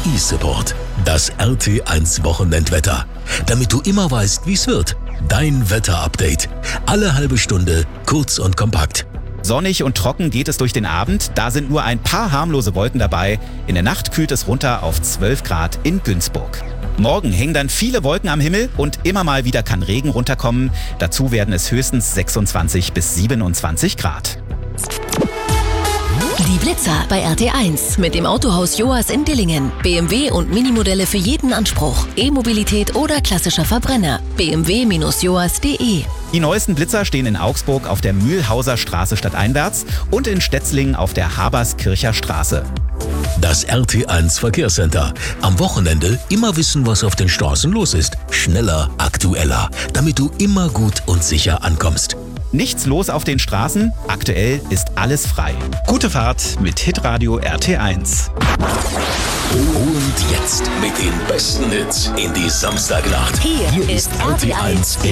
e-Support. Das RT1 Wochenendwetter. Damit du immer weißt, wie es wird. Dein Wetterupdate. Alle halbe Stunde, kurz und kompakt. Sonnig und trocken geht es durch den Abend. Da sind nur ein paar harmlose Wolken dabei. In der Nacht kühlt es runter auf 12 Grad in Günzburg. Morgen hängen dann viele Wolken am Himmel und immer mal wieder kann Regen runterkommen. Dazu werden es höchstens 26 bis 27 Grad. Die Blitzer bei RT1 mit dem Autohaus Joas in Dillingen. BMW und Minimodelle für jeden Anspruch. E-Mobilität oder klassischer Verbrenner. bmw-joas.de. Die neuesten Blitzer stehen in Augsburg auf der Mühlhauser Straße stadteinwärts und in Stetzlingen auf der Haberskircher Straße. Das RT1 Verkehrscenter. Am Wochenende immer wissen, was auf den Straßen los ist. Schneller, aktueller, damit du immer gut und sicher ankommst. Nichts los auf den Straßen, aktuell ist alles frei. Gute Fahrt mit Hitradio RT1. Und jetzt mit den besten Hits in die Samstagnacht. Hier ist RT1